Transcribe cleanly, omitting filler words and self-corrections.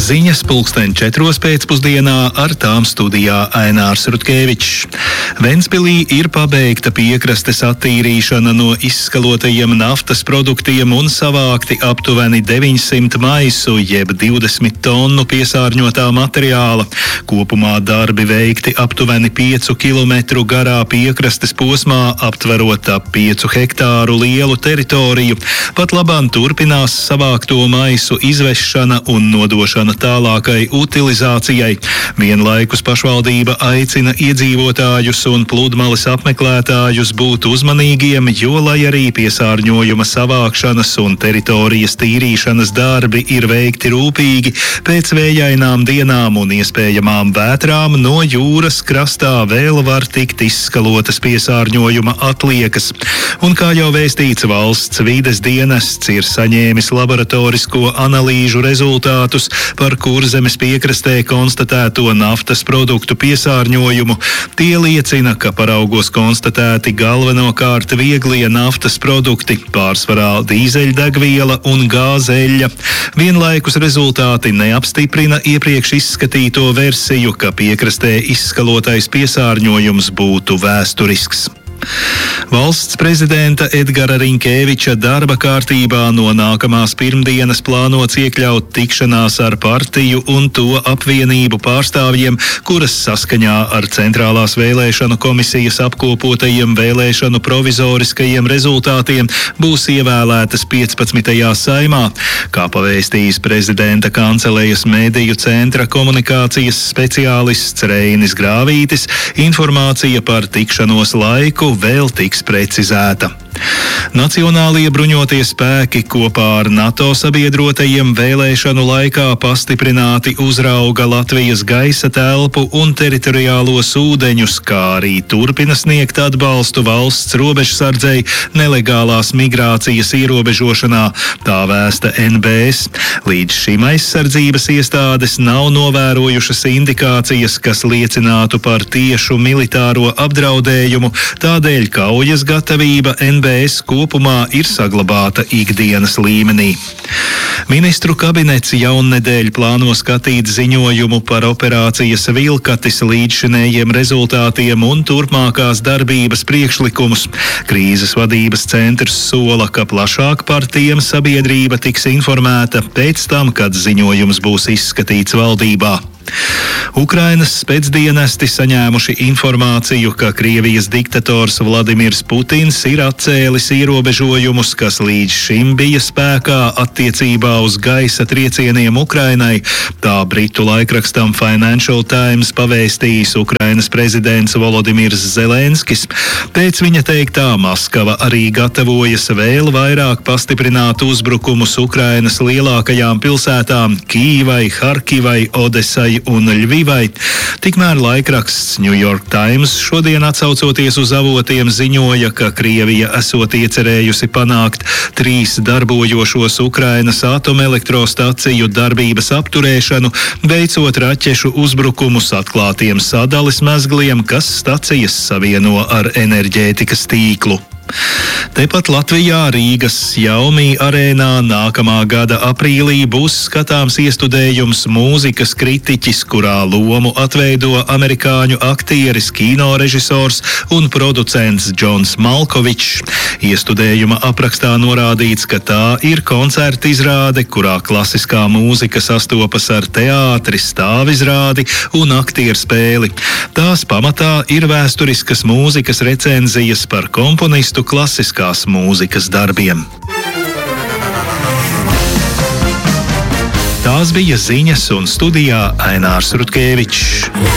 Ziņas 4:00 pēcpusdienā, ar tām studijā Ainārs Rutkevičs. Ventspilī ir pabeigta piekrastes attīrīšana no izskalotajiem naftas produktiem un savākti aptuveni 900 maisu, jeb 20 tonu piesārņotā materiāla. Kopumā darbi veikti aptuveni 5 kilometru garā piekrastes posmā, aptverot ap 5 hektāru lielu teritoriju. Pat labāk turpinās savākto maisu izvešana un nodošana tālākai utilizācijai. Vienlaikus pašvaldība aicina iedzīvotājus un pludmales apmeklētājus būt uzmanīgiem, jo, lai arī piesārņojuma savākšanas un teritorijas tīrīšanas darbi ir veikti rūpīgi, pēc vējainām dienām un iespējamām vētrām no jūras krastā vēl var tikt izskalotas piesārņojuma atliekas. Un kā jau vēstīts, valsts vides dienests ir saņēmis laboratorisko analīžu rezultātus par Kurzemes piekrastē konstatēto naftas produktu piesārņojumu. Tie liecina, ka paraugos konstatēti galvenokārt vieglie naftas produkti, pārsvarā dīzeļdegviela un gāzeļa. Vienlaikus rezultāti neapstiprina iepriekš izskatīto versiju, ka piekrastē izskalotais piesārņojums būtu vēsturisks. Valsts prezidenta Edgara Rinkēviča darba kārtībā no nākamās pirmdienas plānots iekļaut tikšanās ar partiju un to apvienību pārstāvjiem, kuras saskaņā ar Centrālās vēlēšanu komisijas apkopotajiem vēlēšanu provizoriskajiem rezultātiem būs ievēlētas 15. saimā. Kā pavēstījis prezidenta kancelejas mediju centra komunikācijas speciālists Reinis Grāvītis, informācija par tikšanos laiku vēl tiks precizēta. Nacionālie bruņotie spēki kopā ar NATO sabiedrotajiem vēlēšanu laikā pastiprināti uzrauga Latvijas gaisa telpu un teritoriālos ūdeņus, kā arī turpina sniegt atbalstu valsts robežsardzei nelegālās migrācijas ierobežošanā, tā vēsta NBS. Līdz šim aizsardzības iestādes nav novērojušas indikācijas, kas liecinātu par tiešu militāro apdraudējumu, tādēļ kaujas gatavība NBS kopumā ir saglabāta ikdienas līmenī. Ministru kabinets jaunnedēļ plāno skatīt ziņojumu par operācijas Vilkatis līdzšinējiem rezultātiem un turpmākās darbības priekšlikumus. Krīzes vadības centrs sola, ka plašāk par tiem sabiedrība tiks informēta pēc tam, kad ziņojums būs izskatīts valdībā. Ukrainas spēcdienesti saņēmuši informāciju, ka Krievijas diktators Vladimirs Putins ir atcēlis ierobežojumus, kas līdz šim bija spēkā attiecībā uz gaisa triecieniem Ukrainai. Tā britu laikrakstam Financial Times pavēstījis Ukrainas prezidents Volodimirs Zelenskis. Pēc viņa teiktā, Maskava arī gatavojas vēl vairāk pastiprināt uzbrukumus Ukrainas lielākajām pilsētām Kīvai, Harkivai, Odesai un Ļvivai. Tikmēr laikraksts New York Times šodien atsaucoties uz avotiem ziņoja, ka Krievija esot iecerējusi panākt 3 darbojošos Ukrainas atomelektrostaciju darbības apturēšanu, veicot raķešu uzbrukumus atklātiem sadales mezgliem, kas stacijas savieno ar enerģētikas tīklu. Tepat Latvijā Rīgas Xiaomi arēnā nākamā gada aprīlī būs skatāms iestudējums Mūzikas kritiķis, kurā lomu atveido amerikāņu aktieris, kinorežisors un producents Džons Malkovičs. Iestudējuma aprakstā norādīts, ka tā ir koncerta izrāde, kurā klasiskā mūzika sastopas ar teātri, stāvizrādi un aktieru spēli. Tās pamatā ir vēsturiskas mūzikas recenzijas par komponistu klasiskās mūzikas darbiem. Tās bija ziņas un studijā Ainārs Rutkevičs.